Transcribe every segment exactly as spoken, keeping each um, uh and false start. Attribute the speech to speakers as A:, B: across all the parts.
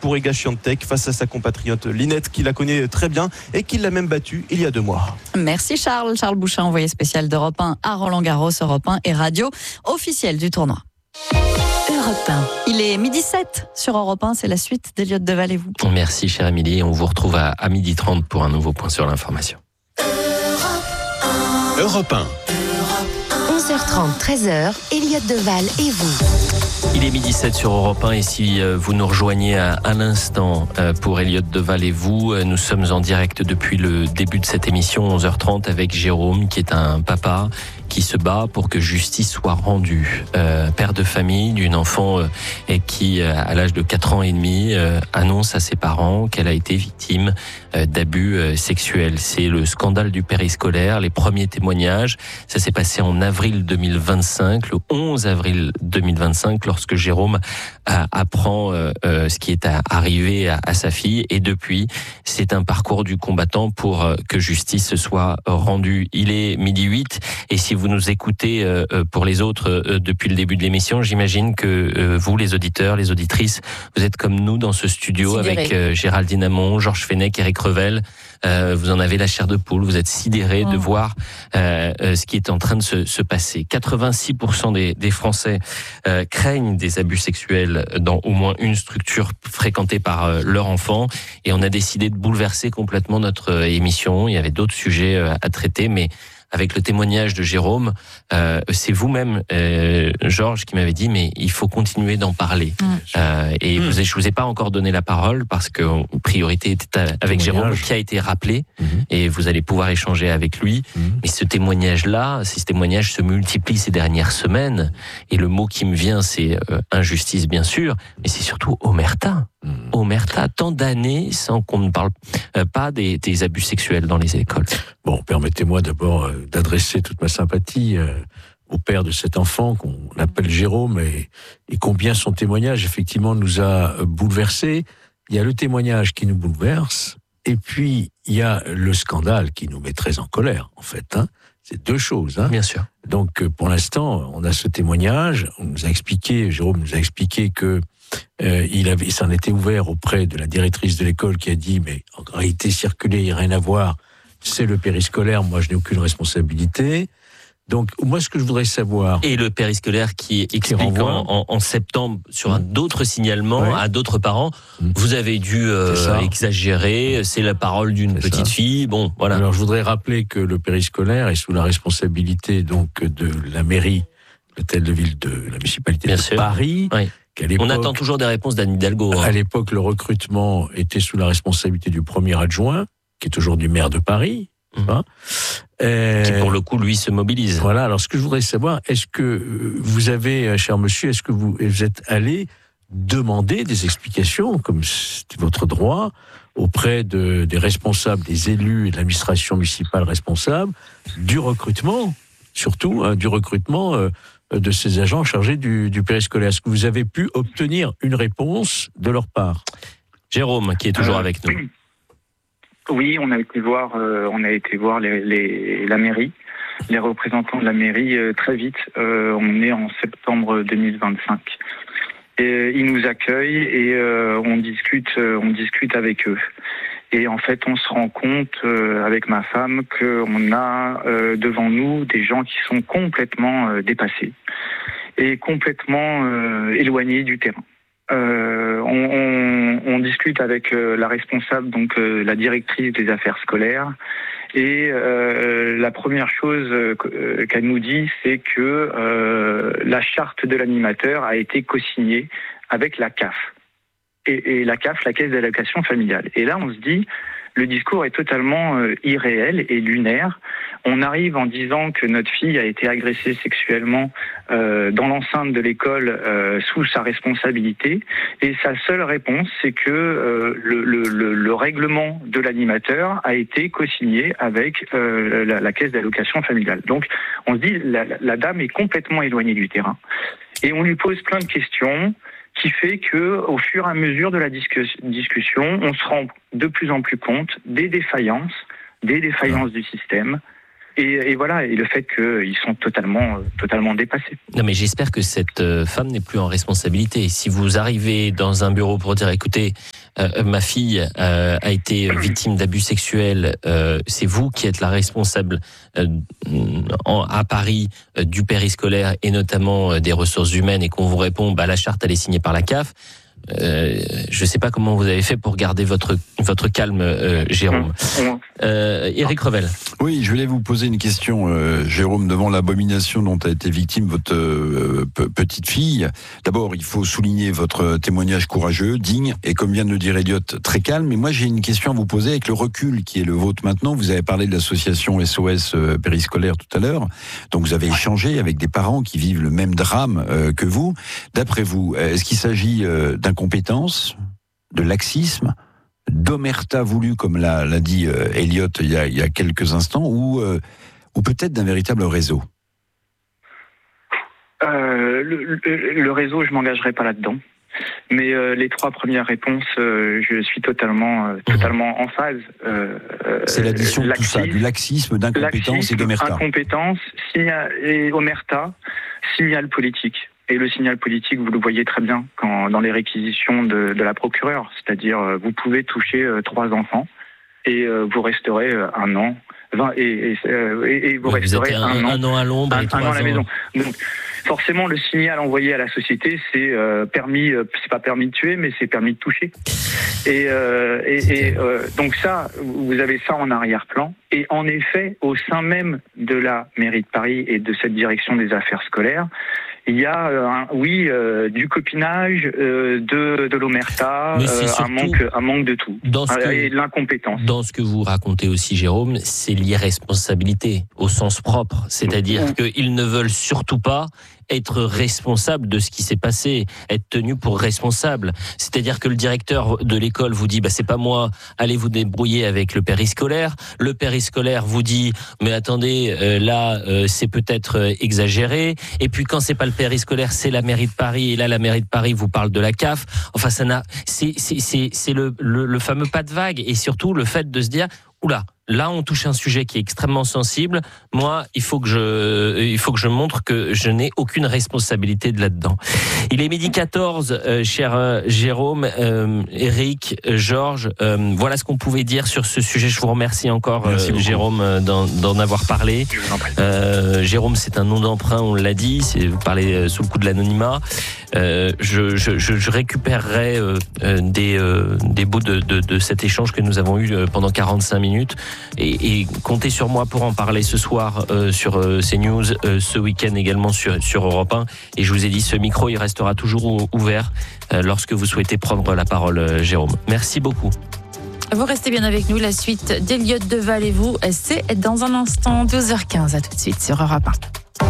A: pour Iga Swiatek face à sa compatriote Linette qui la connaît très bien et qui l'a même battue il y a deux mois.
B: Merci Charles. Charles Bouchin, envoyé spécial d'Europe un à Roland-Garros, Europe un et radio officielle du tournoi. Europe un. Il est midi sept sur Europe un, c'est la suite d'Eliott Deval et vous.
C: Merci chère Émilie, on vous retrouve à, à midi trente pour un nouveau point sur l'information.
D: Europe un.
E: onze heures trente, treize heures, Eliott Deval et vous.
C: Il est midi sept sur Europe un et si vous nous rejoignez à, à l'instant pour Eliott Deval et vous, nous sommes en direct depuis le début de cette émission, onze heures trente, avec Jérôme qui est un papa qui se bat pour que justice soit rendue. Euh, père de famille d'une enfant euh, et qui, euh, à l'âge de quatre ans et demi, euh, annonce à ses parents qu'elle a été victime euh, d'abus euh, sexuels. C'est le scandale du périscolaire, les premiers témoignages. Ça s'est passé en avril deux mille vingt-cinq, le onze avril deux mille vingt-cinq, lorsque Jérôme euh, apprend euh, euh, ce qui est arrivé à, à sa fille. Et depuis, c'est un parcours du combattant pour euh, que justice soit rendue. Il est midi huit et si vous nous écoutez euh, pour les autres euh, depuis le début de l'émission, j'imagine que euh, vous, les auditeurs, les auditrices, vous êtes comme nous dans ce studio sidéré. Avec euh, Géraldine Amont, Georges Fenech, Eric Revel. Euh, vous en avez la chair de poule, vous êtes sidérés mmh. de voir euh, euh, ce qui est en train de se, se passer. quatre-vingt-six pour cent des, des Français euh, craignent des abus sexuels dans au moins une structure fréquentée par euh, leur enfant. Et on a décidé de bouleverser complètement notre euh, émission. Il y avait d'autres sujets euh, à traiter, mais avec le témoignage de Jérôme, euh, c'est vous-même, euh, Georges, qui m'avez dit, mais il faut continuer d'en parler. Mmh. Euh, et mmh. vous, je vous ai pas encore donné la parole parce que priorité était avec Jérôme, qui a été rappelé, mmh. et vous allez pouvoir échanger avec lui. Mmh. Mais ce témoignage-là, ce témoignage se multiplie ces dernières semaines. Et le mot qui me vient, c'est euh, injustice, bien sûr, mais c'est surtout omerta. Mmh. Omerta, tant d'années sans qu'on ne parle euh, pas des, des abus sexuels dans les écoles.
F: Bon, permettez-moi d'abord euh, d'adresser toute ma sympathie euh, au père de cet enfant qu'on appelle Jérôme et, et combien son témoignage effectivement nous a euh, bouleversés. Il y a le témoignage qui nous bouleverse et puis il y a le scandale qui nous met très en colère en fait. Hein. C'est deux choses. Hein.
C: Bien sûr.
F: Donc euh, pour l'instant, on a ce témoignage. On nous a expliqué, Jérôme nous a expliqué que Euh, il avait, il s'en était ouvert auprès de la directrice de l'école qui a dit mais en réalité circuler, il n'y a rien à voir, c'est le périscolaire, moi je n'ai aucune responsabilité. Donc moi ce que je voudrais savoir...
C: Et le périscolaire qui explique qui en, en, en septembre sur mmh. un d'autres signalements ouais. à d'autres parents, mmh. vous avez dû euh, exagérer, c'est la parole d'une c'est petite ça. fille, bon voilà.
F: Alors je voudrais rappeler que le périscolaire est sous la responsabilité donc de la mairie, l'hôtel de ville de la municipalité Bien de sûr. Paris.
C: Oui. On attend toujours des réponses d'Anne Hidalgo. Hein.
F: À l'époque, le recrutement était sous la responsabilité du premier adjoint, qui est aujourd'hui maire de Paris. Mmh. Hein.
C: Euh, qui, pour le coup, lui, se mobilise.
F: Voilà. Alors, ce que je voudrais savoir, est-ce que vous avez, cher monsieur, est-ce que vous, vous êtes allé demander des explications, comme c'était votre droit, auprès de, des responsables, des élus et de l'administration municipale responsable, du recrutement, surtout, hein, du recrutement euh, de ces agents chargés du, du périscolaire. Est-ce que vous avez pu obtenir une réponse de leur part ?
C: Jérôme, qui est toujours euh, avec nous.
G: Oui, on a été voir, euh, on a été voir les, les, la mairie, les représentants de la mairie euh, très vite. Euh, on est en septembre deux mille vingt-cinq. Et ils nous accueillent et euh, on discute, euh, on discute avec eux. Et en fait, on se rend compte euh, avec ma femme qu'on a euh, devant nous des gens qui sont complètement euh, dépassés et complètement euh, éloignés du terrain. Euh, on, on, on discute avec euh, la responsable, donc euh, la directrice des affaires scolaires, et euh, la première chose euh, qu'elle nous dit, c'est que euh, la charte de l'animateur a été co-signée avec la C A F. Et, et la C A F, la Caisse d'allocation familiale. Et là, on se dit, le discours est totalement euh, irréel et lunaire. On arrive en disant que notre fille a été agressée sexuellement euh, dans l'enceinte de l'école euh, sous sa responsabilité. Et sa seule réponse, c'est que euh, le, le, le, le règlement de l'animateur a été co-signé avec euh, la, la Caisse d'allocation familiale. Donc, on se dit, la, la dame est complètement éloignée du terrain. Et on lui pose plein de questions, qui fait que, au fur et à mesure de la discuss- discussion, on se rend de plus en plus compte des défaillances, des défaillances du système, Et, et voilà, et le fait qu'ils sont totalement, totalement dépassés.
C: Non, mais j'espère que cette femme n'est plus en responsabilité. Si vous arrivez dans un bureau pour dire, écoutez, euh, ma fille euh, a été victime d'abus sexuels, euh, c'est vous qui êtes la responsable euh, en, à Paris euh, du périscolaire et notamment euh, des ressources humaines, et qu'on vous répond, bah la charte elle est signée par la C A F. Euh, je ne sais pas comment vous avez fait pour garder votre votre calme, euh, Jérôme. Euh, Éric Revel.
D: Oui, je voulais vous poser une question, euh, Jérôme, devant l'abomination dont a été victime votre euh, p- petite fille. D'abord, il faut souligner votre témoignage courageux, digne, et comme vient de le dire Elliot, très calme. Mais moi, j'ai une question à vous poser avec le recul qui est le vôtre maintenant. Vous avez parlé de l'association S O S euh, périscolaire tout à l'heure. Donc, vous avez échangé avec des parents qui vivent le même drame euh, que vous. D'après vous, est-ce qu'il s'agit euh, d'incompétence, de laxisme, d'omerta voulu, comme l'a, l'a dit euh, Elliot il y, a, il y a quelques instants, ou, euh, ou peut-être d'un véritable réseau?
G: euh, le, le, le réseau, je ne m'engagerai pas là-dedans. Mais euh, les trois premières réponses, euh, je suis totalement, euh, totalement en phase. Euh,
D: C'est l'addition de tout ça, du laxisme, d'incompétence laxisme, et d'omerta.
G: Incompétence, signal, et omerta, signal politique. Et le signal politique, vous le voyez très bien quand, dans les réquisitions de, de la procureure. C'est-à-dire, euh, vous pouvez toucher euh, trois enfants et euh, vous resterez euh, un an. vingt, et, et, et, et vous
C: ouais,
G: resterez
C: vous
G: un,
C: un,
G: an,
C: un an à l'ombre,
G: un,
C: et trois
G: un an à la
C: ans.
G: maison. Donc, forcément, le signal envoyé à la société, c'est euh, permis, euh, c'est pas permis de tuer, mais c'est permis de toucher. Et, euh, et, et euh, donc ça, vous avez ça en arrière-plan. Et en effet, au sein même de la mairie de Paris et de cette direction des affaires scolaires, il y a, euh, un, oui, euh, du copinage, euh, de, de l'omerta, euh, un manque, un manque de tout,
C: dans ce
G: et
C: que,
G: l'incompétence.
C: Dans ce que vous racontez aussi, Jérôme, c'est l'irresponsabilité au sens propre. C'est-à-dire mmh. qu'ils ne veulent surtout pas être responsable de ce qui s'est passé, être tenu pour responsable. C'est-à-dire que le directeur de l'école vous dit bah c'est pas moi, allez vous débrouiller avec le périscolaire. Le périscolaire vous dit mais attendez, euh, là euh, c'est peut-être euh, exagéré. Et puis quand c'est pas le périscolaire, c'est la mairie de Paris, et là la mairie de Paris vous parle de la C A F. Enfin ça n'a c'est c'est c'est c'est le le, le fameux pas de vague, et surtout le fait de se dire oula, là on touche un sujet qui est extrêmement sensible. Moi, il faut que je, il faut que je montre que je n'ai aucune responsabilité de là-dedans. Il est midi quatorze, euh, cher euh, Jérôme, euh, Eric, euh, Georges. Euh, voilà ce qu'on pouvait dire sur ce sujet. Je vous remercie encore, euh, Jérôme, euh, d'en, d'en avoir parlé. Euh, Jérôme, c'est un nom d'emprunt, on l'a dit. C'est, vous parlez euh, sous le coup de l'anonymat. Euh, je, je, je récupérerai euh, des, euh, des bouts de, de, de cet échange que nous avons eu pendant quarante-cinq minutes. Et, et comptez sur moi pour en parler ce soir euh, sur euh, CNews, euh, ce week-end également sur, sur Europe un. Et je vous ai dit, ce micro, il restera toujours ouvert euh, lorsque vous souhaitez prendre la parole, euh, Jérôme. Merci beaucoup.
B: Vous restez bien avec nous. La suite d'Elliot Deval et vous, c'est dans un instant, douze heures quinze. À tout de suite sur Europe un.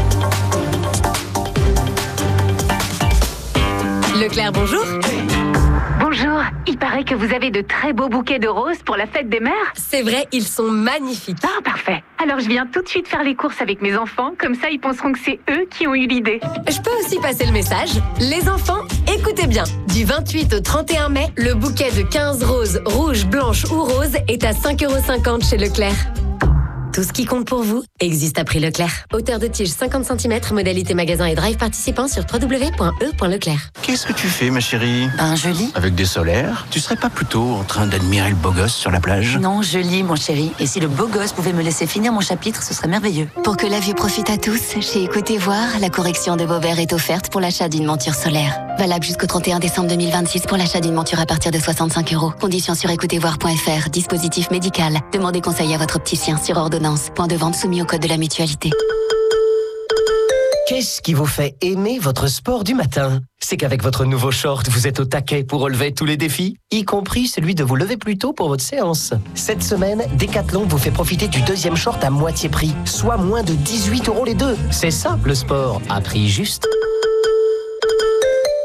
E: Leclerc, bonjour. Bonjour, il paraît que vous avez de très beaux bouquets de roses pour la fête des mères.
H: C'est vrai, ils sont magnifiques.
E: Ah, parfait. Alors je viens tout de suite faire les courses avec mes enfants, comme ça ils penseront que c'est eux qui ont eu l'idée.
H: Je peux aussi passer le message. Les enfants, écoutez bien. Du vingt-huit au trente et un mai, le bouquet de quinze roses, rouges, blanches ou roses est à cinq euros cinquante chez Leclerc. Tout ce qui compte pour vous existe à prix Leclerc. Hauteur de tige cinquante centimètres, modalité magasin et drive participant sur w w w point e point leclerc.
I: Qu'est-ce que tu fais, ma chérie?
J: Ben, je lis.
I: Avec des solaires? Tu serais pas plutôt en train d'admirer le beau gosse sur la plage?
J: Non, je lis, mon chéri. Et si le beau gosse pouvait me laisser finir mon chapitre, ce serait merveilleux.
K: Pour que la vue profite à tous, chez Écoutez Voir, la correction de vos verres est offerte pour l'achat d'une monture solaire. Valable jusqu'au trente et un décembre deux mille vingt-six pour l'achat d'une monture à partir de soixante-cinq euros. Conditions sur écoutez voir point f r. Dispositif médical. Demandez conseil à votre opticien sur ordonnance. Point de vente soumis au code de la mutualité.
L: Qu'est-ce qui vous fait aimer votre sport du matin? C'est qu'avec votre nouveau short, vous êtes au taquet pour relever tous les défis, y compris celui de vous lever plus tôt pour votre séance. Cette semaine, Decathlon vous fait profiter du deuxième short à moitié prix, soit moins de dix-huit euros les deux. C'est ça, le sport, à prix juste.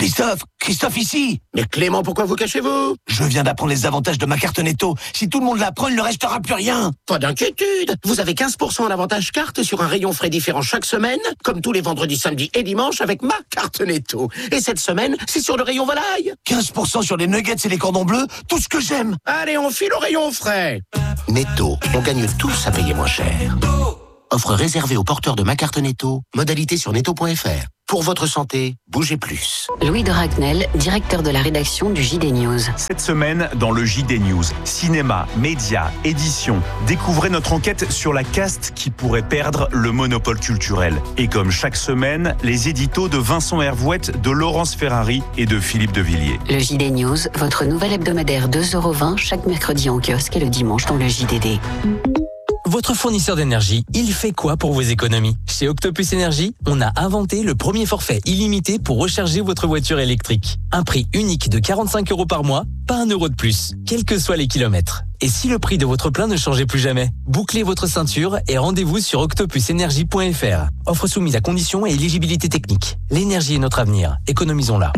M: Christophe, Christophe ici.
I: Mais Clément, pourquoi vous cachez-vous?
M: Je viens d'apprendre les avantages de ma carte Netto. Si tout le monde l'apprend, il ne restera plus rien.
I: Pas d'inquiétude. Vous avez quinze pour cent en avantage carte sur un rayon frais différent chaque semaine, comme tous les vendredis, samedis et dimanches avec ma carte Netto. Et cette semaine, c'est sur le rayon volaille.
M: quinze pour cent sur les nuggets et les cordons bleus, tout ce que j'aime.
I: Allez, on file au rayon frais. Netto, on gagne tous à payer moins cher. Offre réservée aux porteurs de ma carte Netto. Modalité sur netto point f r. Pour votre santé, bougez plus.
K: Louis de Ragnel, directeur de la rédaction du J D News.
N: Cette semaine, dans le J D News, cinéma, médias, édition, découvrez notre enquête sur la caste qui pourrait perdre le monopole culturel. Et comme chaque semaine, les éditos de Vincent Hervouette, de Laurence Ferrari et de Philippe de Villiers.
K: Le J D News, votre nouvel hebdomadaire deux euros vingt chaque mercredi en kiosque et le dimanche dans le J D D.
O: Votre fournisseur d'énergie, il fait quoi pour vos économies? Chez Octopus Énergie, on a inventé le premier forfait illimité pour recharger votre voiture électrique. Un prix unique de quarante-cinq euros par mois, pas un euro de plus, quels que soient les kilomètres. Et si le prix de votre plein ne changeait plus jamais? Bouclez votre ceinture et rendez-vous sur octopus énergie point f r. Offre soumise à conditions et éligibilité technique. L'énergie est notre avenir, économisons-la.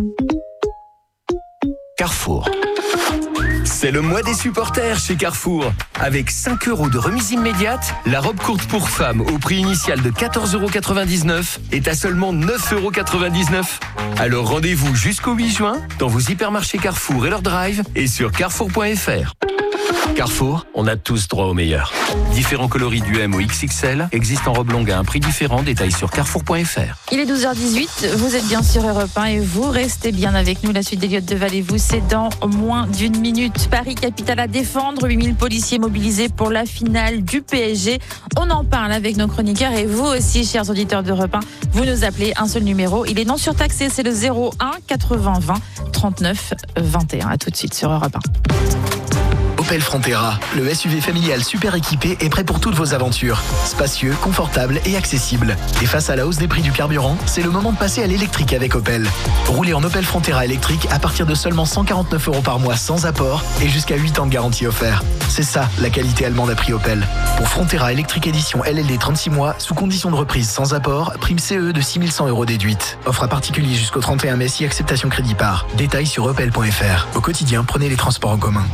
P: Carrefour. C'est le mois des supporters chez Carrefour. Avec cinq euros de remise immédiate, la robe courte pour femmes au prix initial de quatorze euros quatre-vingt-dix-neuf est à seulement neuf euros quatre-vingt-dix-neuf. Alors rendez-vous jusqu'au huit juin dans vos hypermarchés Carrefour et leur drive et sur carrefour point f r. Carrefour, on a tous droit au meilleur. Différents coloris du M au X X L existent en robe longue à un prix différent. Détails sur carrefour point f r.
B: Il est douze heures dix-huit, vous êtes bien sur Europe un et vous restez bien avec nous. La suite d'Eliott Deval et vous, c'est dans moins d'une minute. Paris, capitale à défendre, huit mille policiers mobilisés pour la finale du P S G. On en parle avec nos chroniqueurs et vous aussi, chers auditeurs d'Europe un. Vous nous appelez, un seul numéro. Il est non surtaxé, c'est le zéro un quatre-vingts vingt trente-neuf vingt et un. À tout de suite sur Europe un.
Q: Opel Frontera, le S U V familial super équipé est prêt pour toutes vos aventures. Spacieux, confortable et accessible. Et face à la hausse des prix du carburant, c'est le moment de passer à l'électrique avec Opel. Roulez en Opel Frontera électrique à partir de seulement cent quarante-neuf euros par mois sans apport et jusqu'à huit ans de garantie offert. C'est ça, la qualité allemande à prix Opel. Pour Frontera électrique édition L L D trente-six mois, sous condition de reprise sans apport, prime C E de six mille cent euros déduite. Offre à particulier jusqu'au trente et un mai si acceptation crédit par. Détails sur opel point f r. Au quotidien, prenez les transports en commun.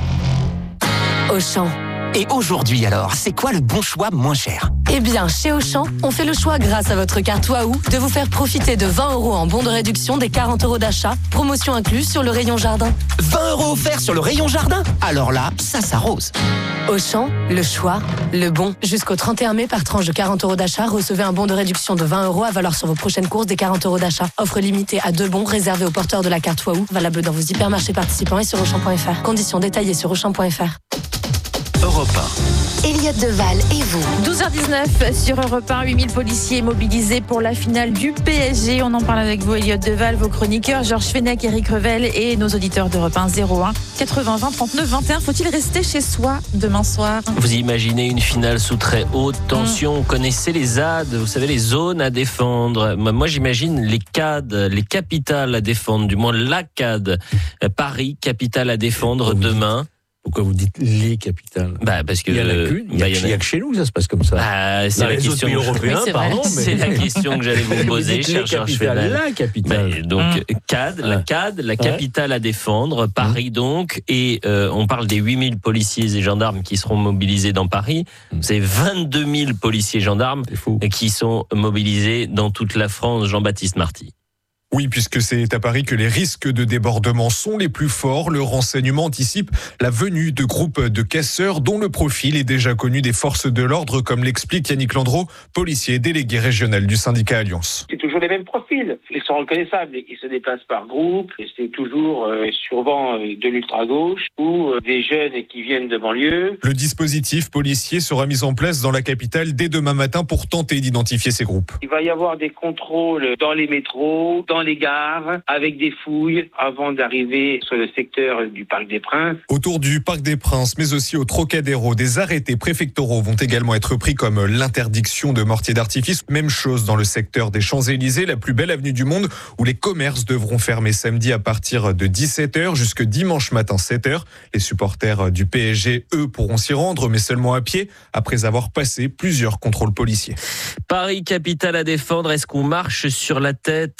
R: Auchan.
S: Et aujourd'hui alors, c'est quoi le bon choix moins cher?
R: Eh bien, chez Auchan, on fait le choix grâce à votre carte Waouh de vous faire profiter de vingt euros en bon de réduction des quarante euros d'achat, promotion incluse sur le rayon jardin.
S: vingt euros offerts sur le rayon jardin? Alors là, ça s'arrose.
R: Auchan, le choix, le bon. Jusqu'au trente et un mai, par tranche de quarante euros d'achat, recevez un bon de réduction de vingt euros à valoir sur vos prochaines courses des quarante euros d'achat. Offre limitée à deux bons réservés aux porteurs de la carte Waouh, valable dans vos hypermarchés participants et sur auchan point f r. Conditions détaillées sur auchan point f r.
P: Europe un.
K: Eliott Deval et vous.
B: douze heures dix-neuf sur Europe un, huit mille policiers mobilisés pour la finale du P S G. On en parle avec vous, Eliott Deval, vos chroniqueurs, Georges Fenech, Eric Revel et nos auditeurs d'Europe un, zéro un quatre-vingts vingt trente-neuf vingt et un. Faut-il rester chez soi demain soir?
C: Vous imaginez une finale sous très haute tension. Vous connaissez les Z A D, vous savez, les zones à défendre. Moi, j'imagine les C A D, les capitales à défendre, du moins la C A D. Paris, capitale à défendre demain.
F: Pourquoi vous dites les capitales?
C: Bah parce que
F: il y en a qu'une. Il y a,
C: bah,
F: il y a que chez nous que ça se passe comme ça.
C: Bah, c'est la question
F: pays européens,
C: oui,
F: pardon. Mais...
C: C'est la question que j'allais vous poser, cher Georges Fenech.
F: La capitale.
C: Bah, donc mmh. C A D, la C A D, la capitale ouais. à défendre, Paris mmh. donc, et euh, on parle des huit mille policiers et gendarmes qui seront mobilisés dans Paris. Mmh. C'est vingt-deux mille policiers et gendarmes qui sont mobilisés dans toute la France. Jean-Baptiste Marty.
T: Oui, puisque c'est à Paris que les risques de débordement sont les plus forts. Le renseignement anticipe la venue de groupes de casseurs dont le profil est déjà connu des forces de l'ordre, comme l'explique Yannick Landreau, policier délégué régional du syndicat Alliance.
U: C'est toujours les mêmes profils. Ils sont reconnaissables. Ils se déplacent par groupe. C'est toujours euh, souvent de l'ultra-gauche ou euh, des jeunes qui viennent de banlieue.
T: Le dispositif policier sera mis en place dans la capitale dès demain matin pour tenter d'identifier ces groupes.
U: Il va y avoir des contrôles dans les métros, dans les gares, avec des fouilles avant d'arriver sur le secteur du Parc des Princes.
T: Autour du Parc des Princes, mais aussi au Trocadéro, des arrêtés préfectoraux vont également être pris, comme l'interdiction de mortiers d'artifice. Même chose dans le secteur des Champs-Élysées, la plus belle avenue du monde, où les commerces devront fermer samedi à partir de dix-sept heures jusque dimanche matin sept heures. Les supporters du P S G, eux, pourront s'y rendre, mais seulement à pied, après avoir passé plusieurs contrôles policiers.
C: Paris, capitale à défendre, est-ce qu'on marche sur la tête? C'était le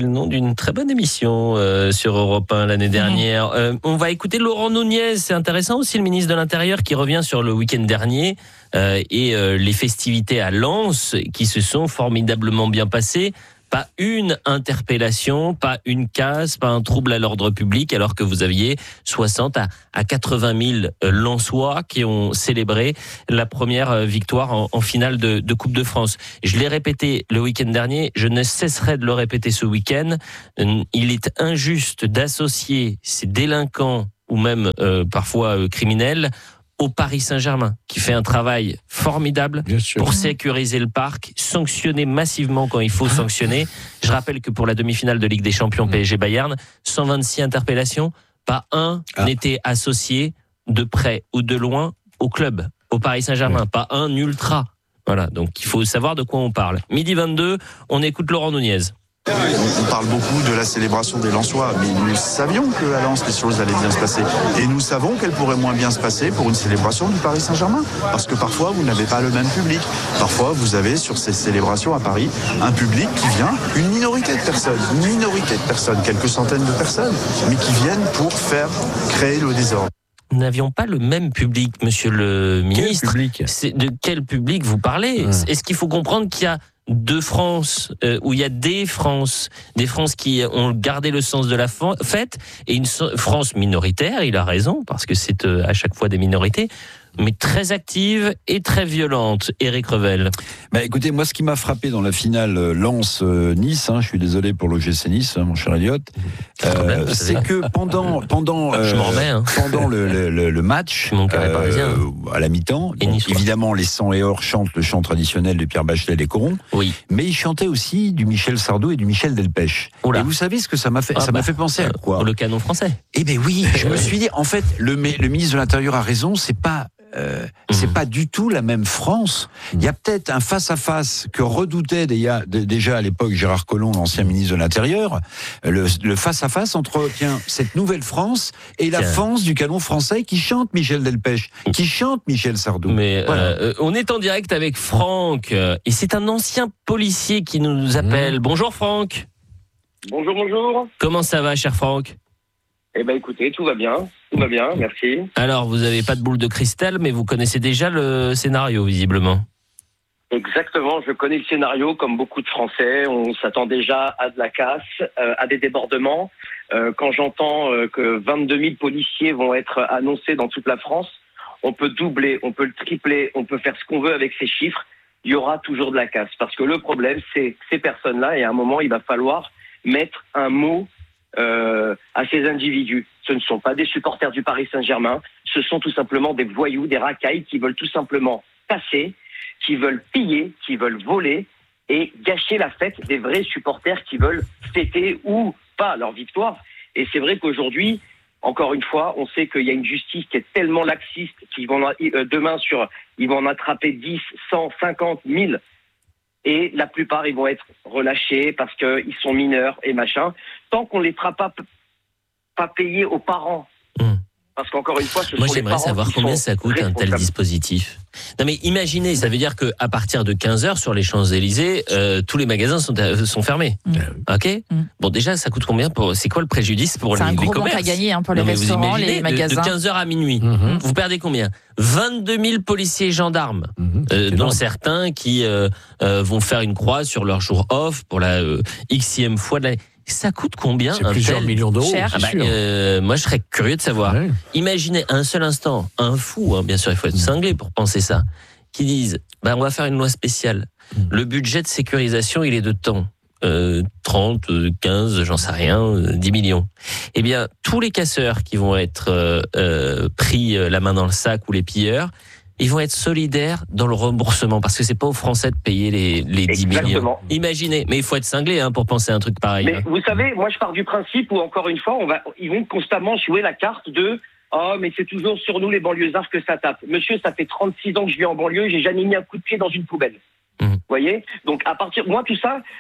C: le nom d'une très bonne émission euh, sur Europe un l'année dernière. Euh, on va écouter Laurent Nunez. C'est intéressant aussi, le ministre de l'Intérieur qui revient sur le week-end dernier euh, et euh, les festivités à Lens qui se sont formidablement bien passées. Pas une interpellation, pas une casse, pas un trouble à l'ordre public, alors que vous aviez soixante à quatre-vingt mille Lensois qui ont célébré la première victoire en, en finale de, de Coupe de France. Je l'ai répété le week-end dernier, je ne cesserai de le répéter ce week-end. Il est injuste d'associer ces délinquants ou même euh, parfois euh, criminels au Paris Saint-Germain, qui fait un travail formidable pour sécuriser le parc, sanctionner massivement quand il faut sanctionner. Je rappelle que pour la demi-finale de Ligue des Champions P S G Bayern, cent vingt-six interpellations, pas un ah. n'était associé de près ou de loin au club, au Paris Saint-Germain, oui. Pas un ultra. Voilà, donc il faut savoir de quoi on parle. Midi vingt-deux, on écoute Laurent Nunez.
A: On parle beaucoup de la célébration des Lensois, mais nous savions qu'à Lens, les choses allaient bien se passer. Et nous savons qu'elles pourraient moins bien se passer pour une célébration du Paris Saint-Germain. Parce que parfois, vous n'avez pas le même public. Parfois, vous avez sur ces célébrations à Paris un public qui vient, une minorité de personnes, une minorité de personnes, quelques centaines de personnes, mais qui viennent pour faire créer le désordre.
C: Nous n'avions pas le même public, monsieur le ministre.
F: Quel public ?
C: C'est de quel public vous parlez ? Hum. Est-ce qu'il faut comprendre qu'il y a deux France, euh, où il y a des France, des France qui ont gardé le sens de la fête, et une France minoritaire, il a raison, parce que c'est euh, à chaque fois des minorités, mais très active et très violente. Éric Revel.
D: Bah, écoutez, moi, ce qui m'a frappé dans la finale euh, Lens-Nice, hein, je suis désolé pour l'O G C Nice, hein, mon cher Elliot, euh, c'est que pendant pendant euh,
C: je m'en remets, hein.
D: pendant le, le, le match, euh, à la mi-temps, bon, évidemment, les cent et or chantent le chant traditionnel de Pierre Bachelet, les corons,
C: oui.
D: mais ils chantaient aussi du Michel Sardou et du Michel Delpech.
C: Oula.
D: Et vous savez ce que ça m'a fait ?
C: Ah
D: ça
C: bah,
D: m'a fait penser à quoi ?
C: Le canon français.
D: Eh ben oui, je me suis dit, en fait, le, le ministre de l'Intérieur a raison, c'est pas Euh, c'est mmh. pas du tout la même France. Il y a peut-être un face-à-face que redoutait déjà, déjà à l'époque Gérard Collomb, l'ancien ministre de l'Intérieur, le, le face-à-face entre tiens, cette nouvelle France et la tiens. France du canon français qui chante Michel Delpech, qui chante Michel Sardou.
C: Mais
D: voilà.
C: euh, on est en direct avec Franck, et c'est un ancien policier qui nous appelle. Mmh. Bonjour Franck.
V: Bonjour, bonjour.
C: Comment ça va, cher Franck ?
V: Eh ben écoutez, tout va bien, tout va bien, merci.
C: Alors, vous n'avez pas de boule de cristal, mais vous connaissez déjà le scénario, visiblement.
V: Exactement, je connais le scénario, comme beaucoup de Français. On s'attend déjà à de la casse, euh, à des débordements. Euh, quand j'entends euh, que vingt-deux mille policiers vont être annoncés dans toute la France, on peut doubler, on peut le tripler, on peut faire ce qu'on veut avec ces chiffres. Il y aura toujours de la casse. Parce que le problème, c'est ces personnes-là, et à un moment, il va falloir mettre un mot Euh, à ces individus. Ce ne sont pas des supporters du Paris Saint-Germain, ce sont tout simplement des voyous, des racailles qui veulent tout simplement casser, qui veulent piller, qui veulent voler et gâcher la fête des vrais supporters qui veulent fêter ou pas leur victoire. Et c'est vrai qu'aujourd'hui, encore une fois, on sait qu'il y a une justice qui est tellement laxiste qu'ils vont euh, demain sur, ils vont en attraper dix, cent, cinquante, mille. Et la plupart, ils vont être relâchés parce qu'ils sont mineurs et machin. Tant qu'on ne les fera pas, pas payer aux parents. Mmh. Parce qu'encore une fois, ce
C: Moi,
V: sont les parents.
C: Moi, j'aimerais savoir combien ça coûte un tel dispositif. Non, mais imaginez, ça veut dire qu'à partir de quinze heures sur les Champs-Élysées, euh, tous les magasins sont, sont fermés. Mmh. OK mmh. Bon, déjà, ça coûte combien pour, c'est quoi le préjudice pour les, les commerces ? C'est un gros manque
B: à gagner hein, pour les non, restaurants, les magasins.
C: De, de quinze heures à minuit, mmh. vous perdez combien ? vingt-deux mille policiers et gendarmes, mmh, euh, dont certains qui euh, euh, vont faire une croix sur leur jour off pour la euh, xème fois de l'année. Ça coûte combien ?
F: C'est plusieurs tel... millions d'euros.
C: Cher. Ah bah, euh, moi, je serais curieux de savoir. Ouais. Imaginez un seul instant, un fou, hein, bien sûr, il faut être cinglé pour penser ça, qui disent bah, on va faire une loi spéciale. Mmh. Le budget de sécurisation, il est de temps. Euh, trente, quinze, j'en sais rien, dix millions. Eh bien, tous les casseurs qui vont être euh, euh, pris la main dans le sac ou les pilleurs, ils vont être solidaires dans le remboursement parce que c'est pas aux Français de payer les, les dix millions. Imaginez, mais il faut être cinglé hein, pour penser à un truc pareil.
V: Mais
C: hein.
V: Vous savez, moi je pars du principe où encore une fois, on va, ils vont constamment jouer la carte de oh mais c'est toujours sur nous les banlieusards que ça tape. Monsieur, ça fait trente-six ans que je vis en banlieue, j'ai jamais mis un coup de pied dans une poubelle. Mmh. Vous voyez ? Donc à partir, moi tout ça,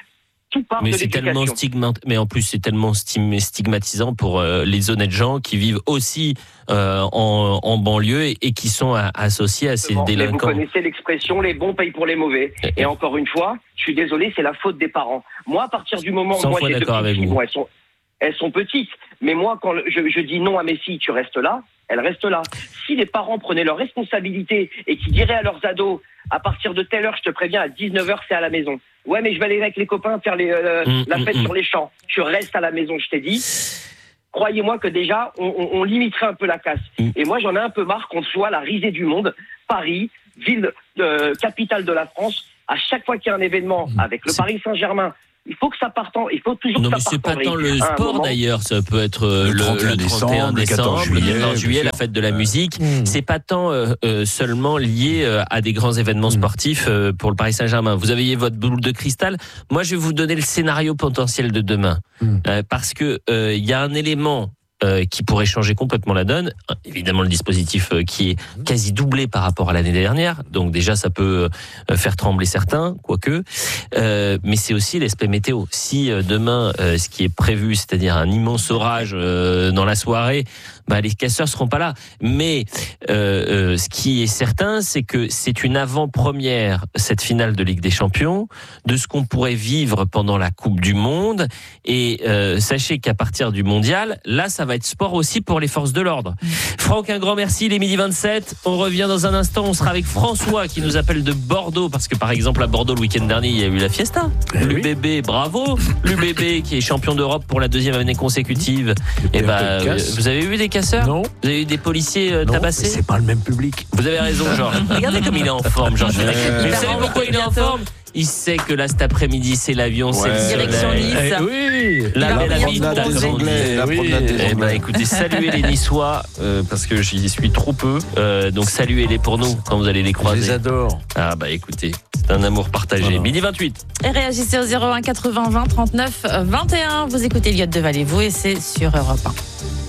V: Tout part
C: mais
V: de
C: c'est
V: l'éducation.
C: tellement stigmat... mais en plus c'est tellement stim- stigmatisant pour euh, les honnêtes gens qui vivent aussi euh, en, en banlieue et, et qui sont à, associés à ces
V: Mais vous
C: délinquants.
V: connaissez l'expression, les bons payent pour les mauvais. Et encore une fois, je suis désolé, c'est la faute des parents. Moi, à partir du moment où moi j'ai deux petites filles, bon, elles sont, elles sont petites, mais moi, quand je, je dis non à mes filles, tu restes là, elles restent là. Si les parents prenaient leurs responsabilités et qui diraient à leurs ados, à partir de telle heure, je te préviens, à dix-neuf heures, c'est à la maison. Ouais, mais je vais aller avec les copains faire les, euh, mmh, la fête mmh, sur les champs. Tu restes à la maison, je t'ai dit. Croyez-moi que déjà, on, on, on limiterait un peu la casse. Mmh. Et moi, j'en ai un peu marre qu'on soit la risée du monde. Paris, ville euh, capitale de la France, à chaque fois qu'il y a un événement mmh. avec le c'est... Paris Saint-Germain, il faut que ça parte en, il faut toujours
C: non,
V: que ça parte en.
C: Non, mais c'est pas tant le sport d'ailleurs, ça peut être euh, le,
D: trente et un
C: le
D: décembre,
C: trente et un décembre, le quatorze juillet, la
D: sûr.
C: fête de la musique.
D: Mmh.
C: C'est pas tant euh, euh, seulement lié euh, à des grands événements mmh. sportifs euh, pour le Paris Saint-Germain. Vous avez votre boule de cristal. Moi, je vais vous donner le scénario potentiel de demain, mmh. euh, parce que il euh, y a un élément Euh, qui pourrait changer complètement la donne. Évidemment, le dispositif euh, qui est quasi doublé par rapport à l'année dernière. Donc déjà, ça peut euh, faire trembler certains, quoique. Euh, mais c'est aussi l'aspect météo. Si euh, demain, euh, ce qui est prévu, c'est-à-dire un immense orage euh, dans la soirée, bah, les casseurs seront pas là. Mais euh, euh, ce qui est certain, c'est que c'est une avant-première, cette finale de Ligue des Champions, de ce qu'on pourrait vivre pendant la Coupe du Monde. Et euh, sachez qu'à partir du Mondial, là, ça va être sport aussi pour les forces de l'ordre. Franck, un grand merci. Il est midi vingt-sept. On revient dans un instant. On sera avec François qui nous appelle de Bordeaux parce que par exemple à Bordeaux le week-end dernier il y a eu la fiesta. Eh L'U B B, oui. Bravo. L'U B B qui est champion d'Europe pour la deuxième année consécutive. Et bah, euh, vous avez vu des casseurs ?
F: Non.
C: Vous avez eu des policiers euh,
F: non,
C: tabassés ?
F: C'est pas le même public.
C: Vous avez raison, Georges. Regardez comme il est en forme, Georges. Vous savez pourquoi il est en forme ? Il sait que là cet après-midi c'est l'avion, ouais. c'est le
B: direction Nice.
F: Eh, oui,
C: la
D: belle
C: promenade
D: des Anglais. La
C: oui.
D: promenade des Anglais.
C: Eh ben, écoutez, saluez les Niçois euh, parce que j'y suis trop peu. Euh, donc saluez-les pour nous quand vous allez les croiser.
F: Je les adore.
C: Ah bah écoutez, c'est un amour partagé. Voilà. Midi vingt-huit.
B: Et réagissez au zéro un quatre-vingts vingt trente-neuf vingt et un. Vous écoutez Elliott Deval et vous et c'est sur Europe un.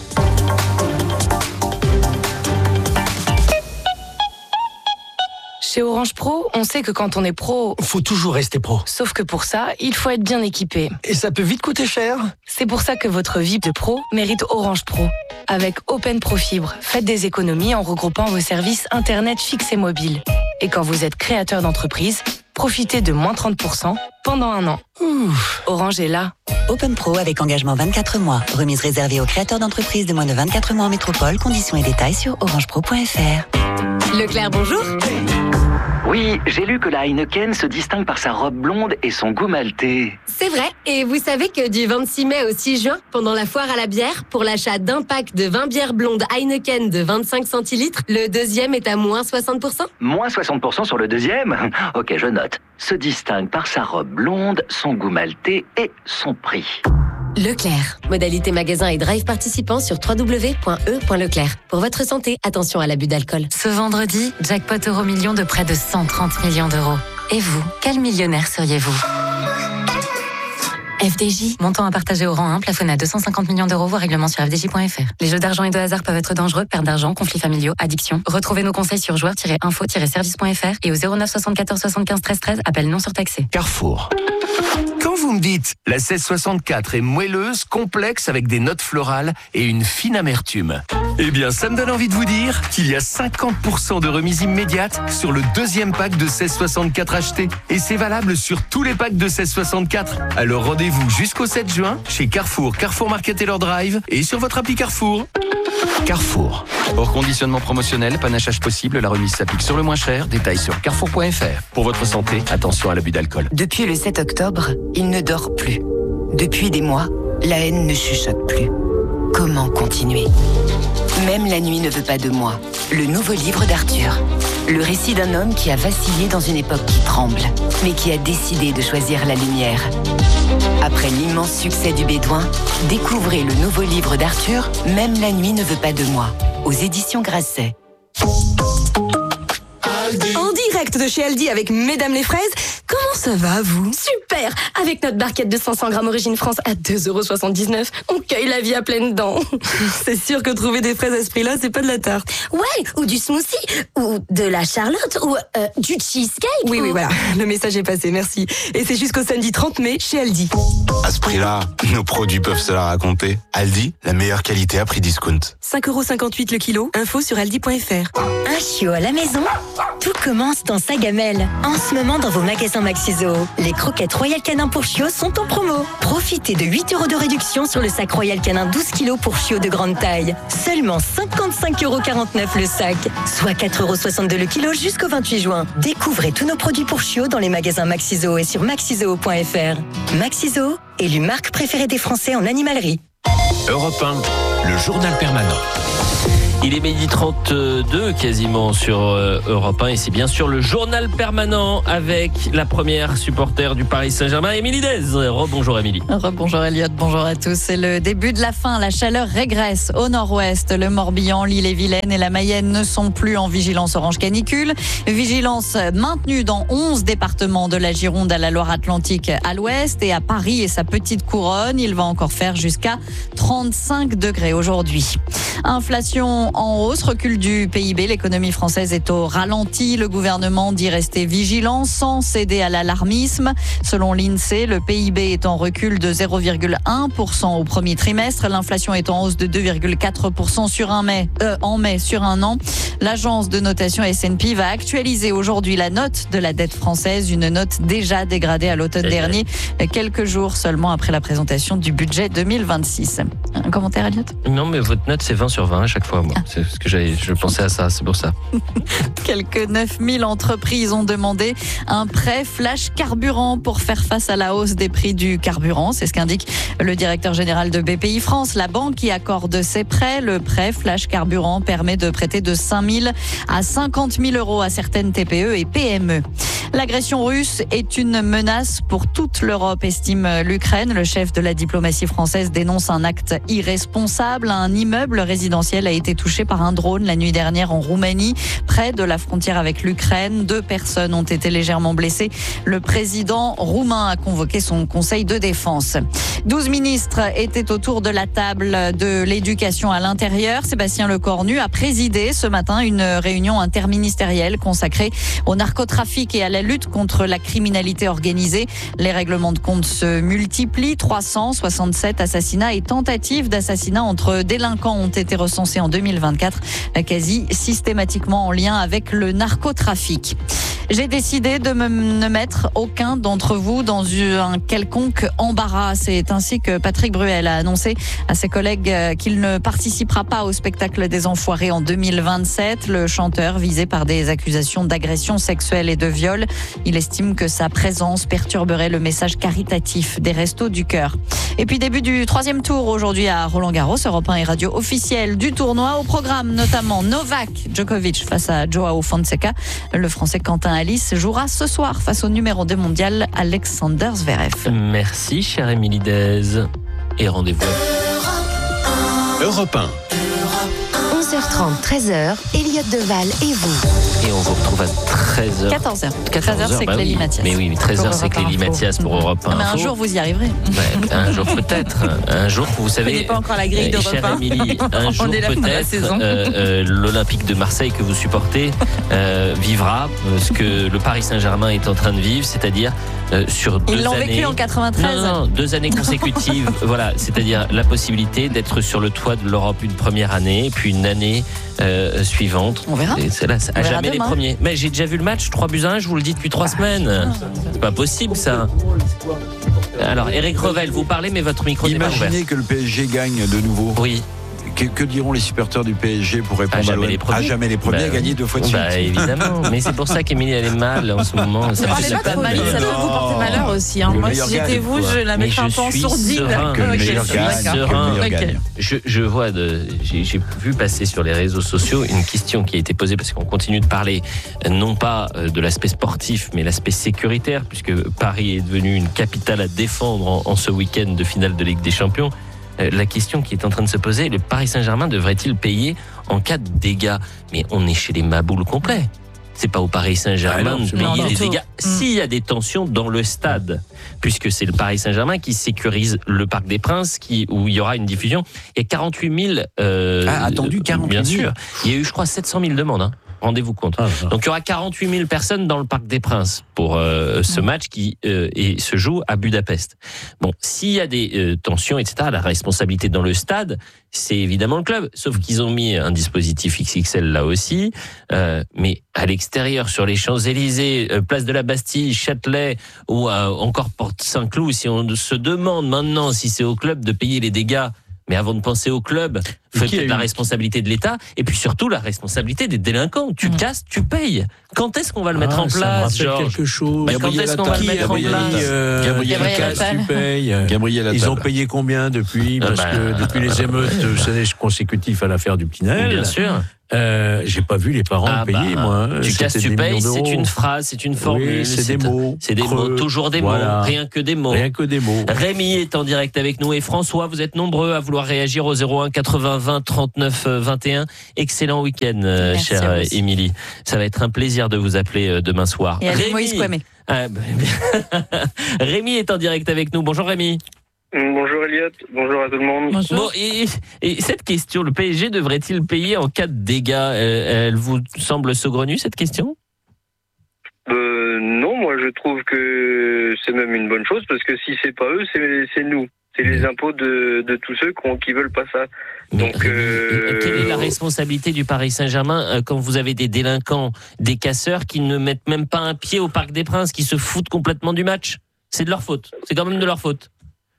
R: Chez Orange Pro, on sait que quand on est pro,
S: faut toujours rester pro.
R: Sauf que pour ça, il faut être bien équipé.
S: Et ça peut vite coûter cher.
R: C'est pour ça que votre vie de pro mérite Orange Pro. Avec Open Pro Fibre, faites des économies en regroupant vos services Internet fixe et mobile. Et quand vous êtes créateur d'entreprise, profitez de moins trente pour cent pendant un an. Ouf. Orange est là.
J: Open Pro avec engagement vingt-quatre mois. Remise réservée aux créateurs d'entreprises de moins de vingt-quatre mois en métropole. Conditions et détails sur orangepro point f r.
H: Leclerc, bonjour.
E: Oui, j'ai lu que la Heineken se distingue par sa robe blonde et son goût maltais.
H: C'est vrai, et vous savez que du vingt-six mai au six juin, pendant la foire à la bière, pour l'achat d'un pack de vingt bières blondes Heineken de vingt-cinq centilitres, le deuxième est à moins soixante pour cent.
E: Moins soixante pour cent sur le deuxième ? Ok, je note. Se distingue par sa robe blonde, son goût maltais et son prix.
H: Leclerc. Modalité magasin et drive participant sur w w w point e point leclerc. Pour votre santé, attention à l'abus d'alcool.
K: Ce vendredi, jackpot euro million de près de cent trente millions d'euros. Et vous, quel millionnaire seriez-vous ? F D J, montant à partager au rang un, plafonné à deux cent cinquante millions d'euros, voire règlement sur f d j point f r. Les jeux d'argent et de hasard peuvent être dangereux, perte d'argent, conflits familiaux, addiction. Retrouvez nos conseils sur joueurs tiret info tiret service point f r et au zéro neuf soixante-quatorze soixante-quinze treize treize, appel non surtaxé.
P: Carrefour. Quand vous me dites la seize soixante-quatre est moelleuse, complexe avec des notes florales et une fine amertume, eh bien ça me donne envie de vous dire qu'il y a cinquante pour cent de remise immédiate sur le deuxième pack de seize soixante-quatre acheté. Et c'est valable sur tous les packs de seize soixante-quatre. Alors rendez-vous jusqu'au sept juin chez Carrefour, Carrefour Market Taylor Drive et sur votre appli Carrefour. Carrefour. Hors conditionnement promotionnel, panachage possible, la remise s'applique sur le moins cher. Détails sur carrefour point f r. Pour votre santé, attention à l'abus d'alcool.
J: Depuis le sept octobre, il ne dort plus. Depuis des mois, la haine ne chuchote plus. Comment continuer ? Même la nuit ne veut pas de moi. Le nouveau livre d'Arthur. Le récit d'un homme qui a vacillé dans une époque qui tremble, mais qui a décidé de choisir la lumière. Après l'immense succès du Bédouin, découvrez le nouveau livre d'Arthur, Même la nuit ne veut pas de moi, aux éditions Grasset.
G: En direct de chez Aldi avec Mesdames les Fraises, comment ça va vous ?
H: Super!
R: faire. Avec notre barquette de cinq cents grammes Origine France à deux euros soixante-dix-neuf, on cueille la vie à pleines dents.
G: C'est sûr que trouver des fraises à ce prix-là, c'est pas de la tarte.
R: Ouais, ou du smoothie, ou de la charlotte, ou euh, du cheesecake.
G: Oui,
R: ou...
G: oui, voilà. Le message est passé, merci. Et c'est jusqu'au samedi trente mai chez Aldi.
L: À ce prix-là, nos produits peuvent se la raconter. Aldi, la meilleure qualité à prix discount.
G: cinq euros cinquante-huit le kilo, info sur aldi point f r.
W: Un chiot à la maison? Tout commence dans sa gamelle. En ce moment, dans vos magasins Maxiso, les croquettes Royal Canin pour chiots sont en promo. Profitez de huit euros de réduction sur le sac Royal Canin douze kilos pour chiots de grande taille. Seulement cinquante-cinq euros quarante-neuf le sac, soit quatre euros soixante-deux le kilo jusqu'au vingt-huit juin. Découvrez tous nos produits pour chiots dans les magasins Maxiso et sur maxiso point f r. Maxiso, élu marque préférée des Français en animalerie.
P: Europe un, le journal permanent.
C: Il est midi trente-deux quasiment sur euh, Europe un et c'est bien sûr le journal permanent avec la première supporter du Paris Saint-Germain, Émilie Dez. Rebonjour Émilie.
B: Rebonjour Elliot, bonjour à tous. C'est le début de la fin, la chaleur régresse au nord-ouest. Le Morbihan, l'Ille-et-Vilaine et la Mayenne ne sont plus en vigilance orange canicule. Vigilance maintenue dans onze départements de la Gironde à la Loire-Atlantique à l'ouest et à Paris et sa petite couronne. Il va encore faire jusqu'à trente-cinq degrés aujourd'hui. Inflation en hausse, recul du P I B, l'économie française est au ralenti. Le gouvernement dit rester vigilant sans céder à l'alarmisme. Selon l'INSEE, le P I B est en recul de zéro virgule un pour cent au premier trimestre. L'inflation est en hausse de deux virgule quatre pour cent sur un mai, euh, en mai sur un an. L'agence de notation S and P va actualiser aujourd'hui la note de la dette française, une note déjà dégradée à l'automne dernier, quelques jours seulement après la présentation du budget deux mille vingt-six. Un commentaire, Elliot ?
C: Non, mais votre note, c'est vingt sur vingt à chaque fois, moi. C'est ce que j'avais, je pensais à ça, c'est pour ça.
B: Quelques neuf mille entreprises ont demandé un prêt flash carburant pour faire face à la hausse des prix du carburant. C'est ce qu'indique le directeur général de B P I France, la banque qui accorde ses prêts. Le prêt flash carburant permet de prêter de cinq mille à cinquante mille euros à certaines T P E et P M E. L'agression russe est une menace pour toute l'Europe, estime l'Ukraine. Le chef de la diplomatie française dénonce un acte irresponsable. Un immeuble résidentiel a été touché par un drone la nuit dernière en Roumanie, près de la frontière avec l'Ukraine. Deux personnes ont été légèrement blessées. Le président roumain a convoqué son conseil de défense. Douze ministres étaient autour de la table de l'éducation à l'intérieur. Sébastien Lecornu a présidé ce matin une réunion interministérielle consacrée au narcotrafic et à la lutte contre la criminalité organisée. Les règlements de compte se multiplient. trois cent soixante-sept assassinats et tentatives d'assassinat entre délinquants ont été recensés en deux mille vingt-quatre, quasi systématiquement en lien avec le narcotrafic. J'ai décidé de me, ne mettre aucun d'entre vous dans un quelconque embarras. C'est ainsi que Patrick Bruel a annoncé à ses collègues qu'il ne participera pas au spectacle des Enfoirés en deux mille vingt-sept. Le chanteur, visé par des accusations d'agression sexuelle et de viol, il estime que sa présence perturberait le message caritatif des Restos du Cœur. Et puis début du troisième tour aujourd'hui à Roland-Garros, Europe un et radio officielle du tournoi. Au programme notamment Novak Djokovic face à Joao Fonseca. Le Français Quentin Alice jouera ce soir face au numéro deux mondial Alexander Zverev.
C: Merci chère Émilie Dez et rendez-vous
P: Europe un.
W: onze heures trente, treize heures, Elliot Deval et vous.
C: Et on vous retrouve à treize heures.
B: quatorze heures. treize heures, c'est
C: bah
B: Clélie
C: oui.
B: Mathias.
C: Mais oui, mais treize heures, c'est Clélie Mathias pour Europe un.
B: Mais un jour, vous y arriverez.
C: Ouais, un jour peut-être. Un jour, vous savez.
B: Vous n'avez pas encore la grille
C: euh,
B: d'Europe un.
C: Chère Émilie, un jour peut-être, euh, euh, l'Olympique de Marseille que vous supportez euh, vivra euh, ce que le Paris Saint-Germain est en train de vivre, c'est-à-dire euh, sur deux années.
B: Ils l'ont vécu en quatre-vingt-treize.
C: Non, non, deux années consécutives. Voilà, c'est-à-dire la possibilité d'être sur le toit de l'Europe une première année, puis une année euh, suivante.
B: On verra.
C: Et c'est là, à jamais les premiers. Mais j'ai déjà vu le match, trois buts à un, je vous le dis depuis trois semaines. C'est pas possible ça. Alors Eric Revel, vous parlez mais votre micro n'est pas ouvert.
D: Imaginez que le P S G gagne de nouveau.
C: Oui.
D: Que, que diront les supporters du P S G pour répondre à,
C: jamais
D: l'O M?
C: les premiers.
D: À jamais les premiers,
C: bah,
D: à gagner deux fois de suite.
C: Bah évidemment, mais c'est pour ça qu'Émilie elle est mal en ce moment. Ça,
B: oh, ça, pas pas mal, ça peut vous porter malheur aussi. Hein. Moi, si j'étais vous, je la mettrais un peu en sourdine.
D: Que le meilleur gagne.
C: Serein.
D: Que le meilleur gagne.
C: Je, je vois, de, j'ai, j'ai vu passer sur les réseaux sociaux une question qui a été posée parce qu'on continue de parler non pas de l'aspect sportif, mais l'aspect sécuritaire, puisque Paris est devenu une capitale à défendre en, en ce week-end de finale de Ligue des Champions. La question qui est en train de se poser, le Paris Saint-Germain devrait-il payer en cas de dégâts? Mais on est chez les maboules complets. C'est pas au Paris Saint-Germain
F: Ah non,
C: de payer
B: non,
C: les
B: du tout.
C: dégâts. S'il y a des tensions dans le stade, puisque c'est le Paris Saint-Germain qui sécurise le Parc des Princes, qui, où il y aura une diffusion. Il y a quarante-huit mille... Euh,
D: Ah, attendu, quarante-huit mille.
C: Bien sûr. Il y a eu, je crois, sept cent mille demandes. Hein. Rendez-vous compte.
F: Ah, ah.
C: Donc il y aura quarante-huit mille personnes dans le Parc des Princes pour euh, ce match qui euh, et se joue à Budapest. Bon, s'il y a des euh, tensions, et cetera, la responsabilité dans le stade, c'est évidemment le club. Sauf qu'ils ont mis un dispositif X X L là aussi. Euh, mais à l'extérieur, sur les Champs-Élysées, euh, place de la Bastille, Châtelet ou euh, encore Porte Saint-Cloud, si on se demande maintenant si c'est au club de payer les dégâts. Mais avant de penser au club, faut peut-être la responsabilité de l'État et puis surtout la responsabilité des délinquants. Tu mmh. casses, tu payes. Quand est-ce qu'on va le mettre
F: ah,
C: en
F: ça
C: place,
F: me
C: Georges
F: quelque chose.
C: bah, Quand est-ce qu'on va le mettre
D: Gabriel
C: en place
F: euh,
D: Gabriel
F: Gabriel Attal, tu payes.
D: Gabriel Attal.
F: Ils ont payé combien depuis Parce
C: bah,
F: que depuis les émeutes euh, consécutives à l'affaire du Pinel.
C: Bien sûr.
F: Euh, j'ai pas vu les parents
C: ah
F: payer,
C: bah,
F: moi.
C: Tu
F: C'était
C: casses, tu payes, c'est
F: d'euros.
C: une phrase, c'est une formule.
F: Oui, c'est, c'est des mots.
C: C'est des
F: creux,
C: mots, toujours des
F: voilà.
C: mots, rien que des mots.
F: Rien que des mots.
C: Rémi est en direct avec nous et François, vous êtes nombreux à vouloir réagir au zéro un quatre-vingts vingt trente-neuf vingt et un. Excellent week-end, Merci chère Émilie. Ça va être un plaisir de vous appeler demain soir.
B: Et avec Moïse Kouamé.
C: Ah, Rémi est en direct avec nous. Bonjour Rémi.
I: Bonjour Elliot, bonjour à tout le monde.
C: Bonjour. Bon, et, et cette question, le P S G devrait-il payer en cas de dégâts elle, elle vous semble saugrenue, cette question ?
I: euh, Non, moi je trouve que c'est même une bonne chose, parce que si c'est pas eux, c'est, c'est nous. C'est les impôts de, de tous ceux qui veulent pas ça.
C: Mais,
I: Donc, euh...
C: quelle est la responsabilité du Paris Saint-Germain quand vous avez des délinquants, des casseurs qui ne mettent même pas un pied au Parc des Princes, qui se foutent complètement du match ? C'est de leur faute. C'est quand même de leur faute.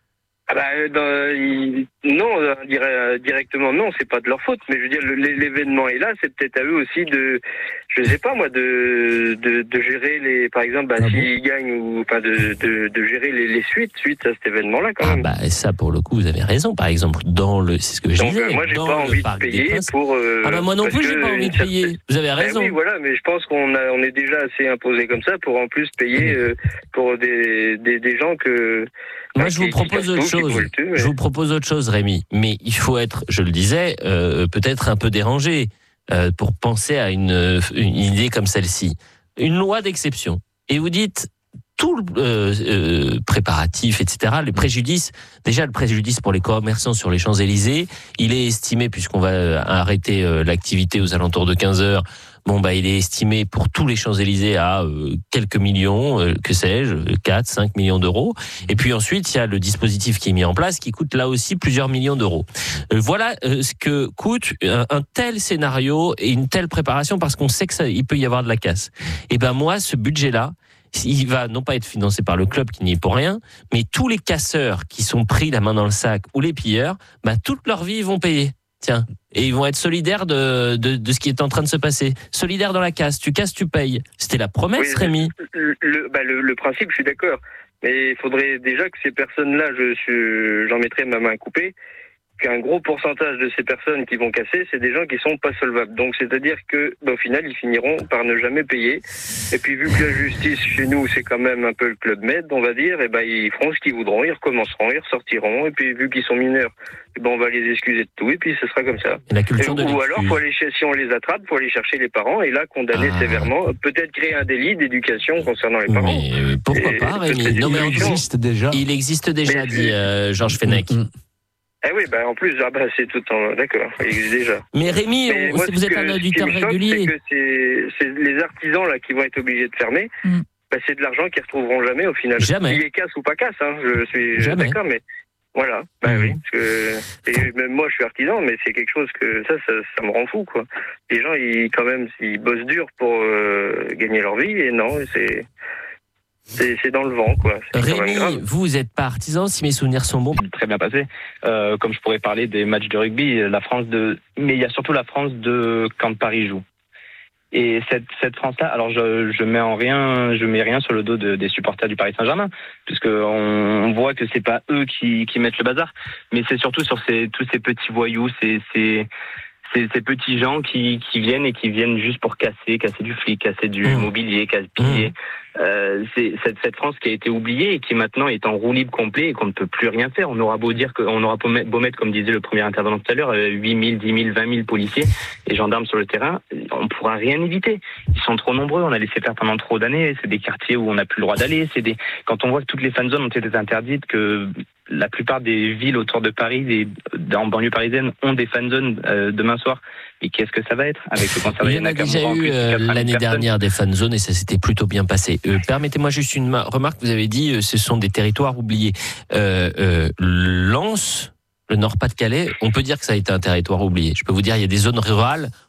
I: Ah bah, dans, il, non, directement non, c'est pas de leur faute. Mais je veux dire, l'événement est là, c'est peut-être à eux aussi de, je sais pas moi, de de, de gérer les, par exemple, bah, ah s'ils bon gagnent ou enfin de, de de gérer les, les suites suite à cet événement-là quand même.
C: Ah bah ça pour le coup vous avez raison. Par exemple dans le, c'est ce que je
I: Donc,
C: disais.
I: Euh, moi j'ai pas envie de payer pour. Euh,
C: ah bah moi non plus j'ai pas envie de payer. Vous avez raison.
I: Ben oui voilà, mais je pense qu'on a on est déjà assez imposé comme ça pour en plus payer euh, pour des des des gens que.
C: Moi, enfin, je vous propose autre chose. Tuer, mais... Je vous propose autre chose, Rémi. Mais il faut être, je le disais, euh, peut-être un peu dérangé euh, pour penser à une, une idée comme celle-ci. Une loi d'exception. Et vous dites tout le euh, euh, préparatif, et cetera. Le préjudice, déjà le préjudice pour les commerçants sur les Champs-Élysées, il est estimé, puisqu'on va arrêter euh, l'activité aux alentours de quinze heures. Bon, bah, il est estimé pour tous les Champs-Élysées à euh, quelques millions, euh, que sais-je, quatre, cinq millions d'euros. Et puis ensuite, il y a le dispositif qui est mis en place qui coûte là aussi plusieurs millions d'euros. Euh, voilà euh, ce que coûte un, un tel scénario et une telle préparation parce qu'on sait que ça, il peut y avoir de la casse. Et ben moi, ce budget-là, il va non pas être financé par le club qui n'y est pour rien, mais tous les casseurs qui sont pris la main dans le sac ou les pilleurs, bah, toute leur vie, ils vont payer. Tiens, et ils vont être solidaires de, de, de ce qui est en train de se passer. Solidaires dans la casse. Tu casses, tu payes. C'était la promesse, oui, Rémi.
I: Le, le, bah le, le principe, je suis d'accord. Mais il faudrait déjà que ces personnes-là, je, je, j'en mettrais ma main coupée, qu'un gros pourcentage de ces personnes qui vont casser, c'est des gens qui sont pas solvables. Donc, c'est-à-dire que, bah, au final, ils finiront par ne jamais payer. Et puis, vu que la justice, chez nous, c'est quand même un peu le Club Med, on va dire, et ben, ils feront ce qu'ils voudront, ils recommenceront, ils ressortiront. Et puis, vu qu'ils sont mineurs, et ben, on va les excuser de tout. Et puis, ce sera comme ça.
C: La culture et, de
I: ou alors, faut aller, si on les attrape, faut aller chercher les parents et là, condamner ah. sévèrement. Peut-être créer un délit d'éducation concernant les parents.
C: Mais pourquoi et, pas, Rémi? Non, mais il existe déjà. Il existe déjà, mais, dit euh, Georges Fenech. Mm-hmm.
I: Eh oui, bah en plus, ah bah c'est tout en d'accord, il existe déjà.
C: Mais Rémi, Mais on, moi, vous êtes que, un auditeur régulier.
I: C'est que c'est, c'est les artisans là qui vont être obligés de fermer. Mm. Bah, c'est de l'argent qu'ils retrouveront jamais au final.
C: Jamais.
I: Il est casse ou pas casse, hein, je suis
C: jamais.
I: d'accord, mais voilà. Bah mm. oui, parce que et même moi je suis artisan, mais c'est quelque chose que ça, ça, ça me rend fou quoi. Les gens, ils quand même, ils bossent dur pour euh, gagner leur vie et non, c'est. C'est, c'est dans le vent, quoi. C'est
C: Rémi, vous, vous n'êtes pas artisan, si mes souvenirs sont bons.
M: Très bien passé. Euh, comme je pourrais parler des matchs de rugby, la France de, mais il y a surtout la France de quand Paris joue. Et cette, cette France-là, alors je, je mets en rien, je mets rien sur le dos de, des supporters du Paris Saint-Germain, puisque on, on voit que c'est pas eux qui, qui mettent le bazar, mais c'est surtout sur ces, tous ces petits voyous, ces, ces, ces, ces petits gens qui, qui viennent et qui viennent juste pour casser, casser du flic, casser du mmh. mobilier, casser piller. Mmh. Euh, c'est cette, cette France qui a été oubliée et qui maintenant est en roue libre complet et qu'on ne peut plus rien faire. On aura beau dire qu'on aura beau mettre, beau mettre, comme disait le premier intervenant tout à l'heure, huit mille, dix mille, vingt mille policiers et gendarmes sur le terrain, on ne pourra rien éviter. Ils sont trop nombreux, on a laissé faire pendant trop d'années, c'est des quartiers où on n'a plus le droit d'aller, c'est des quand on voit que toutes les fan zones ont été interdites, que la plupart des villes autour de Paris, des, en banlieue parisienne, ont des fan zones euh, demain soir. Et qu'est-ce que ça va être avec le concert?
C: Il y en a déjà eu euh, l'année dernière des fan zones et ça s'était plutôt bien passé. Euh, permettez-moi juste une remarque. Vous avez dit euh, ce sont des territoires oubliés. Euh, euh, Lens, le Nord-Pas-de-Calais, on peut dire que ça a été un territoire oublié. Je peux vous dire, il y a des zones rurales